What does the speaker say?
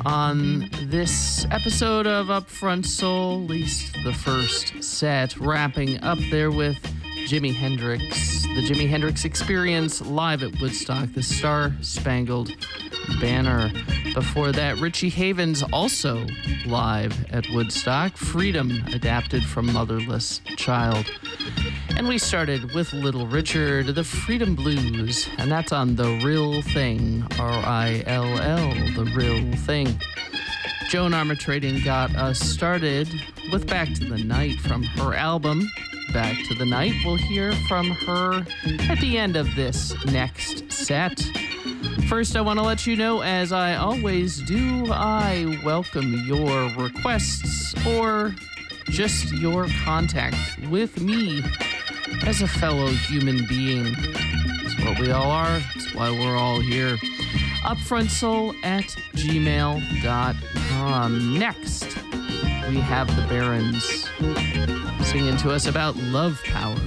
On this episode of Upfront Soul, at least the first set, wrapping up there with Jimi Hendrix, the Jimi Hendrix Experience live at Woodstock, the Star-Spangled Banner. Before that, Richie Havens, also live at Woodstock, Freedom, adapted from Motherless Child. And we started with Little Richard, the Freedom Blues, and that's on The Rill Thing, R-I-L-L, The Rill Thing. Joan Armatrading got us started with Back to the Night from her album, Back to the Night. We'll hear from her at the end of this next set. First, I want to let you know, as I always do, I welcome your requests or just your contact with me as a fellow human being. It's what we all are. It's why we're all here. upfrontsoul@gmail.com. Next, we have the Barons singing to us about love power.